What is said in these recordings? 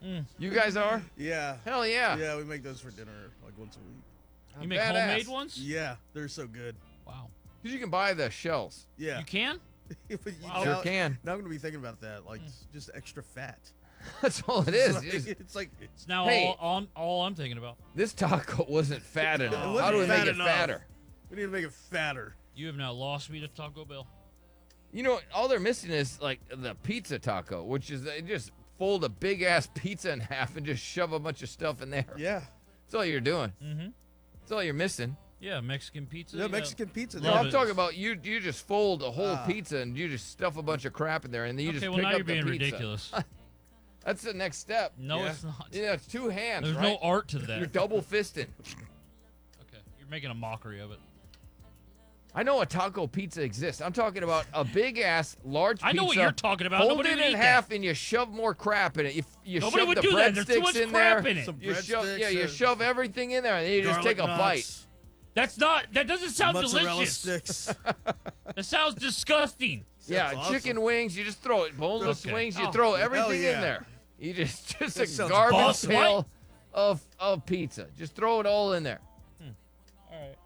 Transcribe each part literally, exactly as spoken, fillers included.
Mm. You guys are? Yeah. Hell yeah. Yeah, we make those for dinner like once a week. You make Badass. homemade ones? Yeah, they're so good. Wow. Because you can buy the shells. Yeah. You can? But you- Wow. Sure now, can. now I'm gonna be thinking about that, like just extra fat. That's all it is. It's like, You just- it's like It's now Hey. all, all, all I'm thinking about. this taco wasn't fat It enough. wasn't How do we fat make it enough. fatter? we need to make it fatter. You have now lost me to Taco Bell. You know, all they're missing is like the pizza taco, which is they just fold a big ass pizza in half and just shove a bunch of stuff in there. Yeah. That's all you're doing. Mm-hmm. That's all you're missing. Yeah, Mexican pizza. Yeah, yeah. Mexican pizza. No, Love I'm it. talking about you. You just fold a whole Ah. pizza and you just stuff a bunch of crap in there, and then you Okay, just well pick now up you're being the pizza. ridiculous. That's the next step. No, Yeah. it's not. Yeah, it's two hands. There's right? no art to that. You're double fisting. Okay, you're making a mockery of it. I know a taco pizza exists. I'm talking about a big ass, large pizza. I know what you're talking about. Fold Nobody it would in eat half that. and you shove more crap in it. You, you Nobody shove would the do that. There's too breadsticks much in crap there. in it. Some You shove, breadsticks yeah, you and shove everything in there, and then you just take a garlic bite. nuts, That's not. That doesn't sound mozzarella delicious. sticks. That sounds disgusting. Yeah, That's awesome. chicken wings. You just throw it. Boneless Okay. wings. You Oh, throw hell everything yeah. in there. You just just That a sounds garbage awesome. pail of of pizza. Just throw it all in there. All right.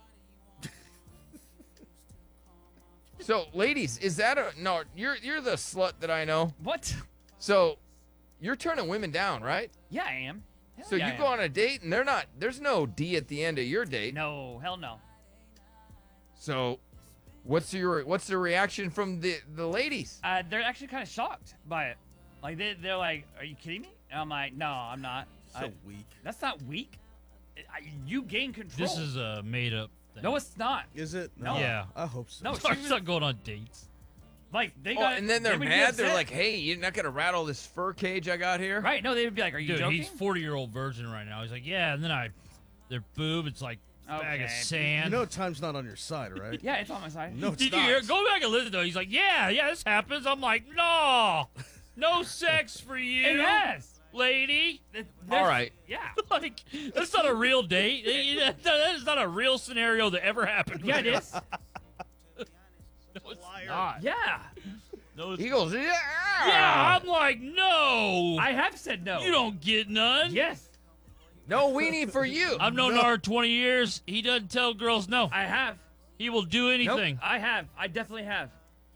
So, ladies, is that a no? You're you're the slut that I know. What? So, you're turning women down, right? Yeah, I am. Hell So yeah, you I go am. on a date and they're not. There's no D at the end of your date. No, hell no. So, what's your what's the reaction from the the ladies? Uh, they're actually kind of shocked by it. Like they they're like, "Are you kidding me?" And I'm like, "No, I'm not. So I- weak. that's not weak. I, you gain control." This is a made up thing. no, it's not. Is it? No. Yeah. I hope so. No, Start she was- not going on dates. Like they Oh, got. and then they they're would be mad. They're upset. like, "Hey, you're not gonna rattle this fur cage I got here." right? No, they would be like, "Are you Dude, joking?" he's forty year old virgin right now. He's like, yeah, and then I, their boob, it's like a bag of Okay. sand. You know time's not on your side, right? Yeah, it's on my side. No, it's Did you not. hear? Go back and listen to it. He's like, yeah, yeah, this happens. I'm like, no, no sex for you, It has. lady. Th- All there's- right. Yeah. Like, that's not a real date. That is not a real scenario that ever happened. Yeah, it is. No, it's Liar. not. Yeah. No, it's He goes, "Yeah." yeah, I'm like, no. I have said no. You don't get none. Yes, No weenie for you. I've known No. Nard twenty years. He doesn't tell girls no. I have. He will do anything. I have. I definitely have.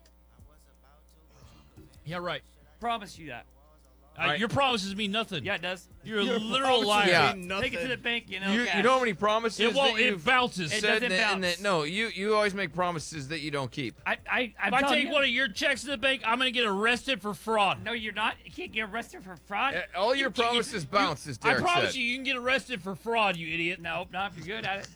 Yeah, right. Promise you that. Uh, Right. Your promises mean nothing. Yeah, it does. You're a Your literal promises liar. Yeah. mean Take it to the nothing. bank, you know. You, you cash. know how many promises It won't. that It you've bounces. It said doesn't in the- in the- bounce. no, you you always make promises that you don't keep. I, I, I'm If I telling take you, one of your checks to the bank, I'm gonna get arrested for fraud. No, you're not. You can't get arrested for fraud. Uh, All your You- you- promises you- bounce, as I Derek promise said. you, you can get arrested for fraud, you idiot. No, not if you're good at it.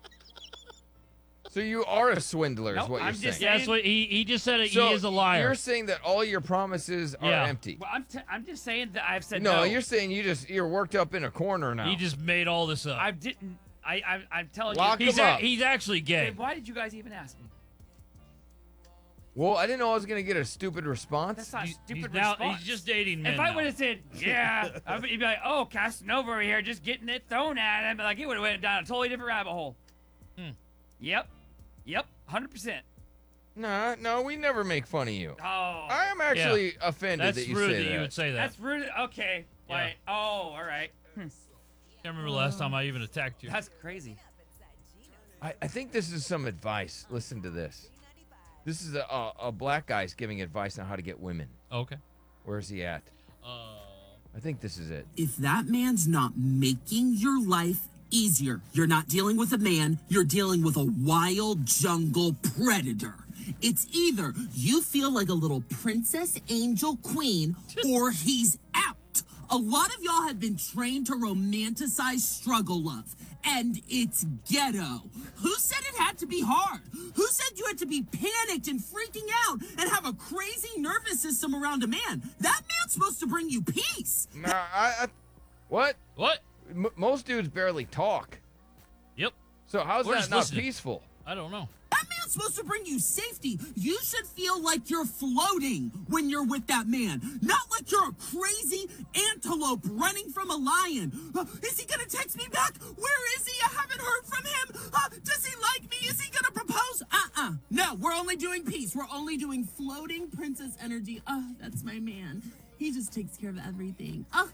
So you are a swindler, is Nope, what you're I'm saying. just- Yeah, that's what he he just said. It, So he is a liar. You're saying that all your promises are Yeah. empty. Well, I'm, t- I'm just saying that I've said No, no. you're saying you just you're worked up in a corner now. He just made all this up. I didn't. I, I, I'm telling Lock you. he's him a- up. he's actually gay. Then why did you guys even ask me? Well, I didn't know I was gonna get a stupid response. That's not He's, stupid he's now response. he's just dating men. If I now. would have said, yeah, I would, you'd be like, oh, Casanova over here just getting it thrown at him. Like, it would have went down a totally different rabbit hole. Hmm. Yep. Yep. one hundred percent. No, no, we never make fun of you. Oh. I am actually offended That's that you rude say that that. you would say that. That's rude. Okay. Yeah. Like, oh, all right. Hmm. Can't remember the last time I even attacked you. That's crazy. I, I think this is some advice. Listen to this. This is a, a, a black guy's giving advice on how to get women. Okay. Where's he at? Uh, I think this is it. If that man's not making your life easier, you're not dealing with a man, you're dealing with a wild jungle predator. It's either you feel like a little princess angel queen or he's out. A lot of y'all have been trained to romanticize struggle love, and it's ghetto. Who said it had to be hard? Who said you had to be panicked and freaking out and have a crazy nervous system around a man? That man's supposed to bring you peace. Nah, I, I what? what? M- most dudes barely talk. Yep. So how's We're that just not listening. peaceful? I don't know. That man's supposed to bring you safety. You should feel like you're floating when you're with that man, not like you're a crazy antelope running from a lion. Uh, is he gonna text me back? Where is he? I haven't heard from him. Uh, does he like me? Is he gonna propose? Uh-uh. No, we're only doing peace. We're only doing floating princess energy. Oh, that's my man. He just takes care of everything. Oh,